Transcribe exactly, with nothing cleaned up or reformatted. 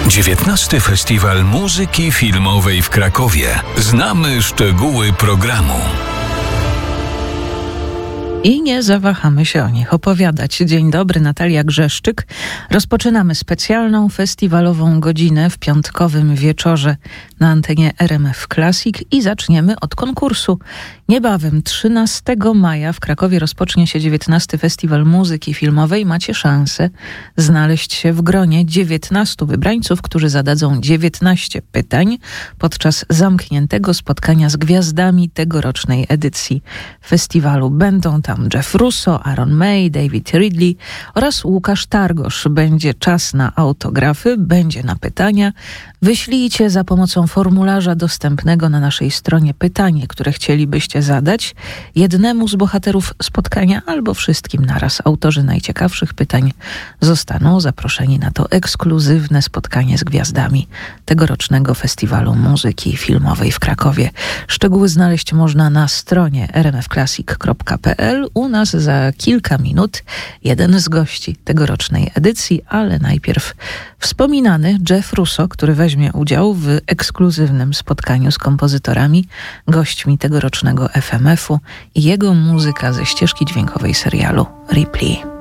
dziewiętnasty Festiwal Muzyki Filmowej w Krakowie. Znamy szczegóły programu. I nie zawahamy się o nich opowiadać. Dzień dobry, Natalia Grzeszczyk. Rozpoczynamy specjalną festiwalową godzinę w piątkowym wieczorze na antenie R M F Classic i zaczniemy od konkursu. Niebawem, trzynastego maja w Krakowie rozpocznie się dziewiętnasty Festiwal Muzyki Filmowej. Macie szansę znaleźć się w gronie dziewiętnastu wybrańców, którzy zadadzą dziewiętnaście pytań podczas zamkniętego spotkania z gwiazdami tegorocznej edycji festiwalu. Będą tam Jeff Russo, Aaron May, David Ridley oraz Łukasz Targosz. Będzie czas na autografy, będzie na pytania. Wyślijcie za pomocą formularza dostępnego na naszej stronie pytanie, które chcielibyście zadać jednemu z bohaterów spotkania albo wszystkim naraz. Autorzy najciekawszych pytań zostaną zaproszeni na to ekskluzywne spotkanie z gwiazdami tegorocznego Festiwalu Muzyki Filmowej w Krakowie. Szczegóły znaleźć można na stronie r m f classic kropka p l. U nas za kilka minut jeden z gości tegorocznej edycji, ale najpierw wspominany Jeff Russo, który weźmie udział w ekskluzywnym spotkaniu z kompozytorami, gośćmi tegorocznego F M F-u i jego muzyka ze ścieżki dźwiękowej serialu Ripley.